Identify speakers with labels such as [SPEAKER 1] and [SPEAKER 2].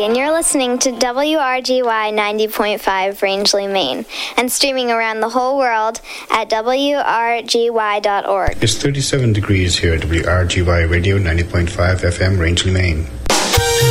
[SPEAKER 1] and you're listening to WRGY 90.5 Rangeley, Maine, and streaming around the whole world at WRGY.org.
[SPEAKER 2] It's 37 degrees here at WRGY Radio 90.5 FM, Rangeley, Maine.